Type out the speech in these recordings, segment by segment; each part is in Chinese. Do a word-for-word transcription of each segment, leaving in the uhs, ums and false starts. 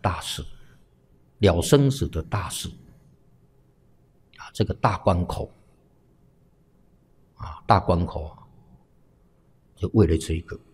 大事，了生死的大事啊，这个大关口啊，大关口啊，就为了这一个。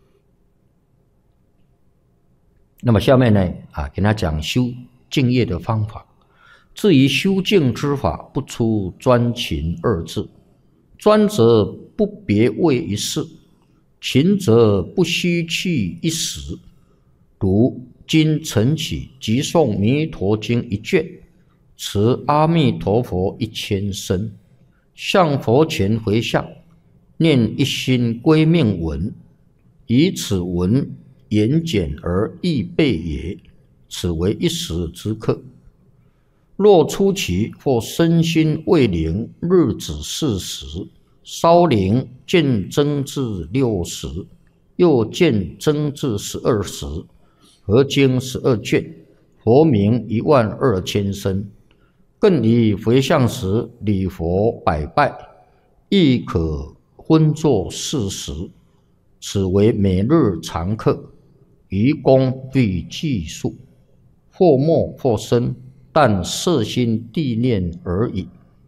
那么下面呢啊，给他讲修净业的方法。至于修净之法，不出专勤二字。专则不别为一事，勤则不虚去一时。如今晨起即诵弥陀经一卷，持阿弥陀佛一千声，向佛前回向，念一心归命文，以此文言简而易背也，此为一时之课。若初期或身心未灵，日子四十，稍灵渐增至六十，又渐增至十二时，合经十二卷，佛名一万二千声，更以回向时礼佛百拜，亦可分作四时，此为每日常课，于功必计数，或默或深，但摄心谛念而已。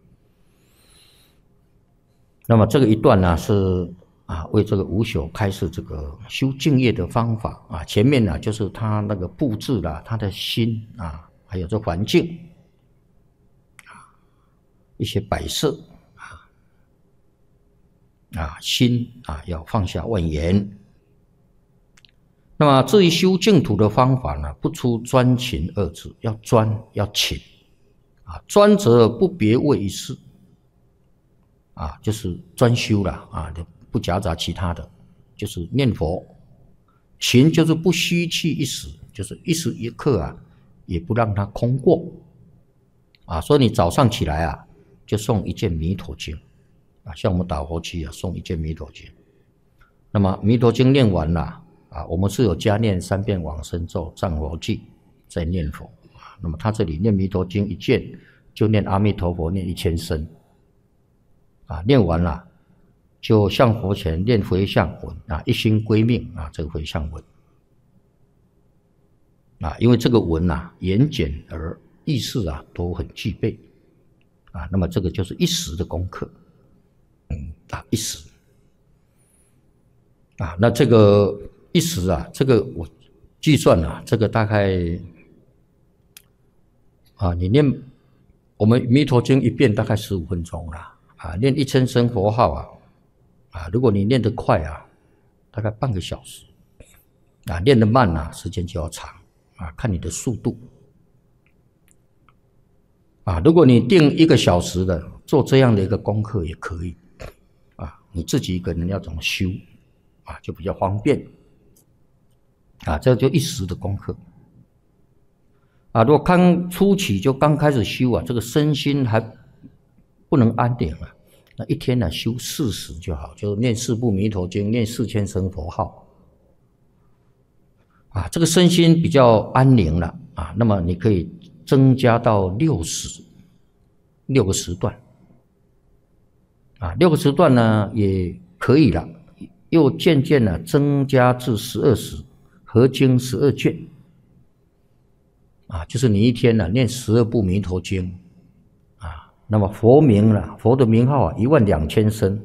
那么这个一段呢，是啊为这个无朽开示这个修净业的方法啊。前面呢就是他那个布置啦，他的心啊，还有这环境啊，一些摆设啊啊，心啊要放下妄言。那么至于修净土的方法呢，不出专勤二字，要专要勤啊，专则不别为一事啊，就是专修了啊，不夹杂其他的，就是念佛。勤就是不虚去一时，就是一时一刻啊，也不让它空过啊。所以你早上起来啊，就诵一卷弥陀经啊，像我们打佛七啊，诵一卷弥陀经。那么弥陀经念完了啊，我们是有加念三遍往生咒、赞佛偈，再念佛啊。那么他这里念弥陀经一卷，就念阿弥陀佛念一千声啊，念完了就向佛前念回向文啊，一心归命啊，这个回向文啊，因为这个文啊言简而意思啊都很具备啊，那么这个就是一时的功课，嗯啊一时啊，那这个一时啊，这个我计算啊，这个大概啊，你念我们弥陀经一遍大概十五分钟啦。啊，念一千声佛号啊，啊，如果你念得快啊，大概半个小时，啊，念得慢啊，时间就要长啊，看你的速度。啊，如果你定一个小时的做这样的一个功课也可以，啊，你自己一个人要怎么修，啊，就比较方便，啊，这就一时的功课。啊，如果刚初期就刚开始修啊，这个身心还不能安定啊，那一天呢、啊、修四十就好，就念四部弥陀经，念四千声佛号，啊，这个身心比较安宁了啊，那么你可以增加到六十六个时段，啊，六个时段呢也可以了，又渐渐的增加至十二时，合经十二卷，啊，就是你一天呢、啊、念十二部弥陀经。那么佛名呢？佛的名号啊，一万两千声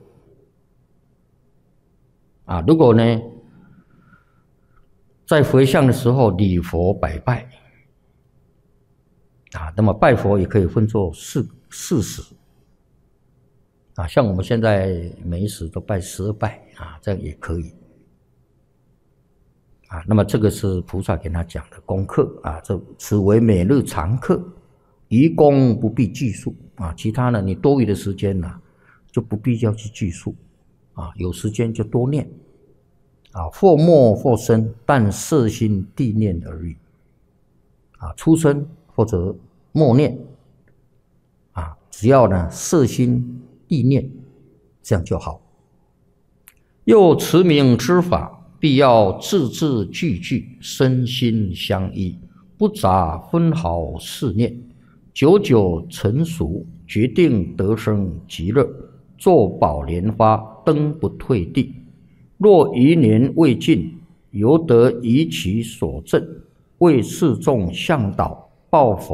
啊。如果呢，在回向的时候礼佛百拜啊，那么拜佛也可以分作四四时啊。像我们现在每一时都拜十二拜啊，这样也可以啊。那么这个是菩萨给他讲的功课啊，这此为每日常课。于功不必计数啊，其他呢，你多余的时间呢、啊，就不必要去计数啊，有时间就多念啊，或默或深，但摄心谛念而已啊，出声或者默念啊，只要呢摄心谛念，这样就好。又持名之法，必要字字句句身心相依，不杂分毫是念。久久成熟，决定得生极乐，作宝莲花，登不退地。若余年未尽，犹得以其所证， 为世众向导报佛。